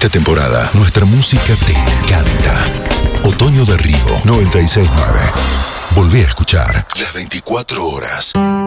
esta temporada, nuestra música te encanta. Otoño de Río 96.9. Volví a escuchar las 24 horas.